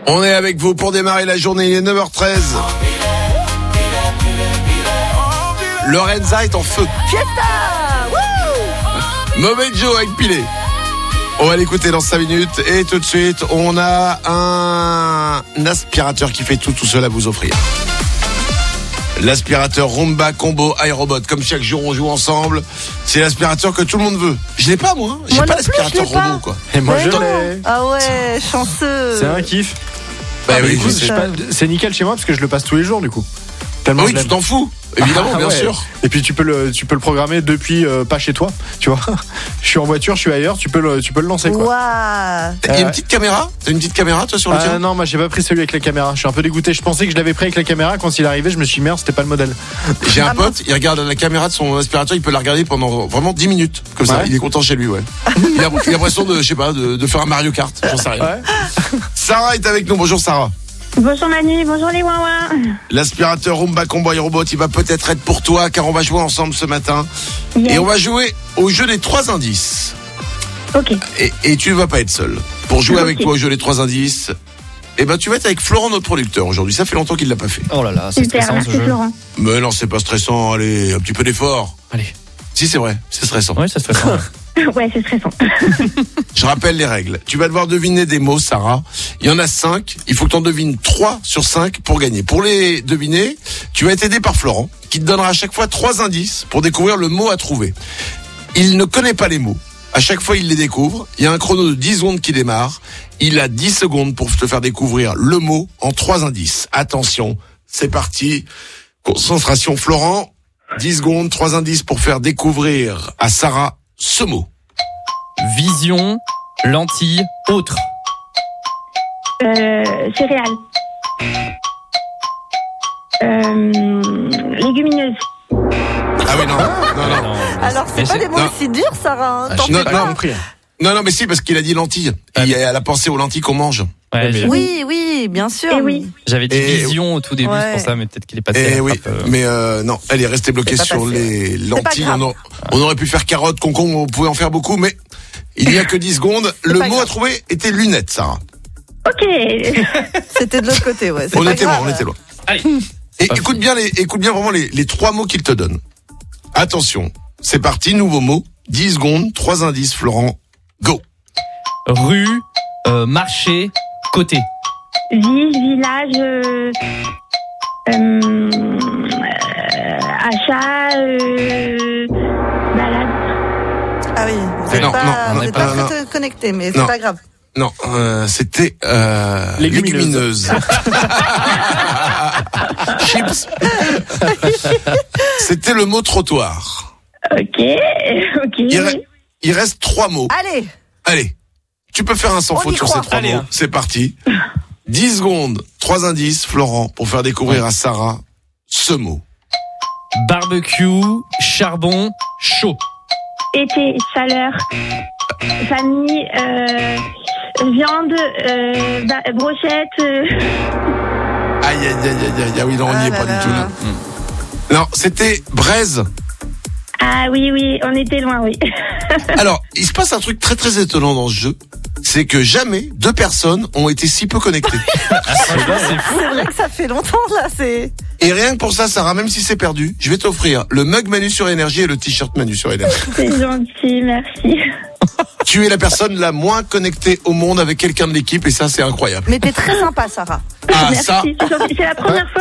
On est avec vous pour démarrer la journée, il est 9h13. Lorenza est en feu. Mauvais Joe avec Pilé. On va l'écouter dans 5 minutes. Et tout de suite, on a un aspirateur qui fait tout seul à vous offrir. L'aspirateur Roomba Combo iRobot. Comme chaque jour on joue ensemble, c'est l'aspirateur que tout le monde veut. Je l'ai pas moi. J'ai pas l'aspirateur robot quoi. Et moi je l'ai. Ah ouais, chanceux. C'est un kiff. Bah oui, écoute, c'est nickel chez moi parce que je le passe tous les jours du coup. Tellement oui, tu t'en fous. Évidemment, bien sûr. Et puis tu peux le programmer depuis pas chez toi, tu vois. Je suis en voiture, je suis ailleurs, tu peux le lancer quoi. Waouh. Il y a une petite caméra. T'as une petite caméra toi sur le tien? Non, moi j'ai pas pris celui avec la caméra. Je suis un peu dégoûté. Je pensais que je l'avais pris avec la caméra. Quand il est arrivé, je me suis dit merde, c'était pas le modèle. J'ai un pote, il regarde la caméra de son aspirateur, il peut la regarder pendant vraiment 10 minutes. Comme ça, il est content chez lui, ouais. Il a l'impression de, je sais pas, de faire un Mario Kart. J'en sais rien. Ouais. Sarah est avec nous. Bonjour Sarah. Bonjour Manu, bonjour les ouin-ouin. L'aspirateur Roomba Combo iRobot, il va peut-être être pour toi car on va jouer ensemble ce matin. Yes. Et on va jouer au jeu des 3 indices. Ok. Et tu ne vas pas être seul. Pour jouer avec toi au jeu des 3 indices, tu vas être avec Florent, notre producteur aujourd'hui. Ça fait longtemps qu'il l'a pas fait. Oh là là, c'est super, stressant ce jeu. Florent. Mais non, c'est pas stressant. Allez, un petit peu d'effort. Allez. Si, c'est vrai, c'est stressant. Ouais, c'est stressant. Ouais, c'est stressant. Je rappelle les règles. Tu vas devoir deviner des mots, Sarah. Il y en a 5. Il faut que tu en devines 3 sur 5 pour gagner. Pour les deviner, tu vas être aidé par Florent, qui te donnera à chaque fois 3 indices pour découvrir le mot à trouver. Il ne connaît pas les mots. À chaque fois, il les découvre. Il y a un chrono de 10 secondes qui démarre. Il a 10 secondes pour te faire découvrir le mot en 3 indices. Attention, c'est parti. Concentration, Florent. 10 secondes, 3 indices pour faire découvrir à Sarah ce mot. Vision, lentille, autre. Céréales. Légumineuses. Ah oui, non. Alors, c'est pas des mots aussi durs, Sarah. Non, mais si, parce qu'il a dit lentilles. Elle a pensé aux lentilles qu'on mange. Ouais, oui, bien sûr. Oui. J'avais dit vision au tout début, c'est pour ça, mais peut-être qu'il est passé. Mais non, elle est restée bloquée sur les lentilles. On aurait pu faire carottes, concombre, on pouvait en faire beaucoup, mais il n'y a que 10 secondes. Le mot à trouver était lunettes, Sarah. Ok. C'était de l'autre côté, ouais. On était loin. Allez. Et écoute bien vraiment les 3 mots qu'il te donne. Attention, c'est parti, nouveau mot. 10 secondes, 3 indices, Florent. Go. Rue, marché, côté. Ville, village, achat, balade. Ah oui, vous n'êtes pas très connectés, mais c'est pas grave. Non, c'était légumineuse. Chips. C'était le mot trottoir. Ok. Il reste 3 mots. Allez. Tu peux faire un sans faute sur ces 3 mots. C'est parti. 10 secondes, 3 indices, Florent, pour faire découvrir à Sarah ce mot. Barbecue, charbon, chaud. Été, chaleur, famille, viande, brochette. Aïe, oui, non, on n'y est pas du tout là. Non, c'était braise. Ah oui, on était loin, oui. Alors, il se passe un truc très très étonnant dans ce jeu, c'est que jamais 2 personnes ont été si peu connectées. C'est vrai que ça fait longtemps là, Et rien que pour ça, Sarah, même si c'est perdu, je vais t'offrir le mug Manu sur Énergie et le t-shirt Manu sur Énergie. C'est gentil, merci. Tu es la personne la moins connectée au monde avec quelqu'un de l'équipe et ça, c'est incroyable. Mais t'es très sympa, Sarah. Merci. C'est la première fois